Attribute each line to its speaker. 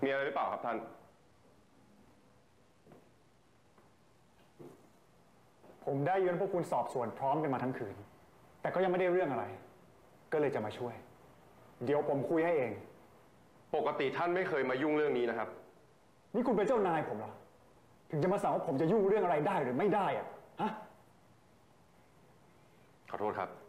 Speaker 1: มีอะไรหรือเปล่าครับท่าน
Speaker 2: ผมได้ยินพวกคุณสอบสวนพร้อมกันมาทั้งคืนแต่ก็ยังไม่ได้เรื่องอะไรก็เลยจะมาช่วยเดี๋ยวผมคุยให้เอง
Speaker 1: ปกติท่านไม่เคยมายุ่งเรื่องนี้นะครับ
Speaker 2: นี่คุณเป็นเจ้านายผมเหรอถึงจะมาสั่งว่าผมจะยุ่งเรื่องอะไรได้หรือไม่ได้อะฮะ
Speaker 1: ขอโทษครับ